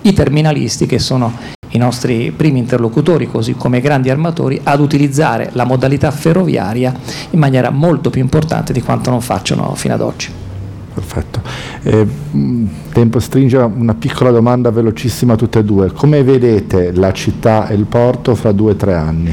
i terminalisti, che sono i nostri primi interlocutori, così come i grandi armatori, ad utilizzare la modalità ferroviaria in maniera molto più importante di quanto non facciano fino ad oggi. Perfetto. Tempo stringe, una piccola domanda velocissima a tutte e due. Come vedete la città e il porto fra 2 o 3 anni?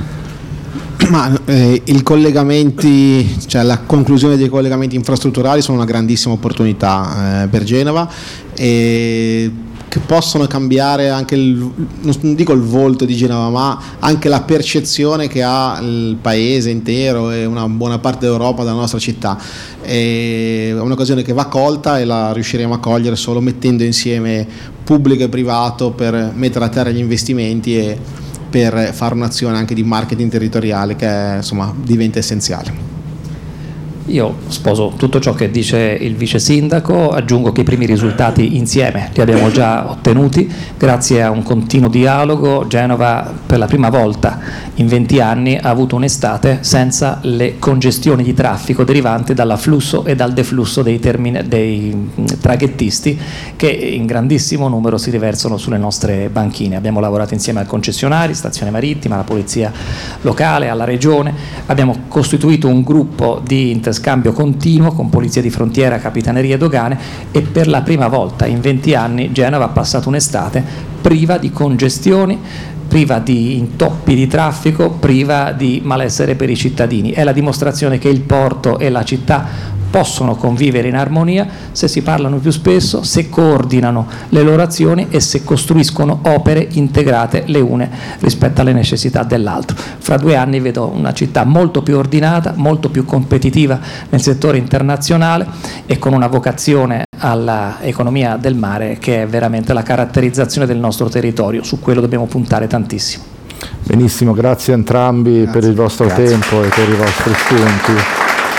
I collegamenti, cioè la conclusione dei collegamenti infrastrutturali sono una grandissima opportunità per Genova, e che possono cambiare anche non dico il volto di Genova, ma anche la percezione che ha il paese intero e una buona parte d'Europa della nostra città. È un'occasione che va colta e la riusciremo a cogliere solo mettendo insieme pubblico e privato per mettere a terra gli investimenti e per fare un'azione anche di marketing territoriale che insomma diventa essenziale. Io sposo tutto ciò che dice il vice sindaco, aggiungo che i primi risultati insieme li abbiamo già ottenuti grazie a un continuo dialogo. Genova per la prima volta in 20 anni ha avuto un'estate senza le congestioni di traffico derivanti dall'afflusso e dal deflusso dei traghettisti che in grandissimo numero si riversano sulle nostre banchine. Abbiamo lavorato insieme al concessionario, stazione marittima, alla polizia locale, alla regione, abbiamo costituito un gruppo di interscambio continuo con polizia di frontiera, capitaneria e dogane, e per la prima volta in 20 anni Genova ha passato un'estate priva di congestioni, priva di intoppi di traffico, priva di malessere per i cittadini. È la dimostrazione che il porto e la città possono convivere in armonia se si parlano più spesso, se coordinano le loro azioni e se costruiscono opere integrate le une rispetto alle necessità dell'altro. Fra 2 anni vedo una città molto più ordinata, molto più competitiva nel settore internazionale e con una vocazione all'economia del mare che è veramente la caratterizzazione del nostro territorio. Su quello dobbiamo puntare tantissimo. Benissimo, grazie a entrambi per il vostro tempo e per i vostri spunti.